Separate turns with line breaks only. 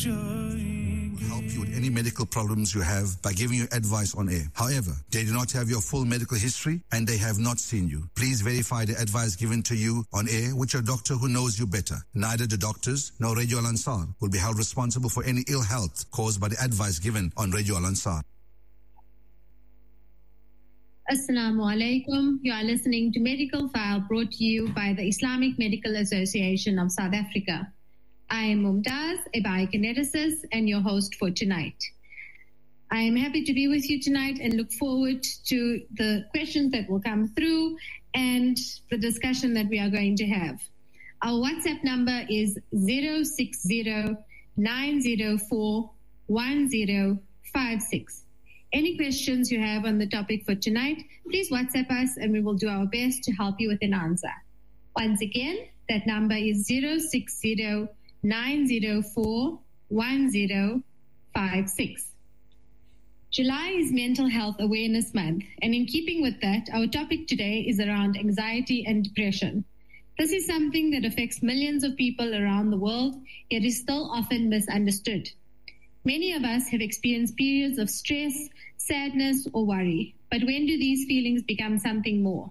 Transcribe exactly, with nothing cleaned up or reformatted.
help you with any medical problems you have by giving you advice on air. However, they do not have your full medical history and they have not seen you. Please verify the advice given to you on air with your doctor who knows you better. Neither the doctors nor Radio Al Ansar will be held responsible for any ill health caused by the advice given on Radio Al Ansar.
Assalamu alaikum. You are listening to Medical File, brought to you by the Islamic Medical Association of South Africa. I am Mumtaz, a biokineticist and your host for tonight. I am happy to be with you tonight and look forward to the questions that will come through and the discussion that we are going to have. Our WhatsApp number is zero six zero nine zero four one zero five six. Any questions you have on the topic for tonight, please WhatsApp us and we will do our best to help you with an answer. Once again, that number is zero six zero nine zero four one zero five six. July is Mental Health Awareness Month, and in keeping with that, our topic today is around anxiety and depression. This is something that affects millions of people around the world, yet is still often misunderstood. Many of us have experienced periods of stress, sadness, or worry. But when do these feelings become something more?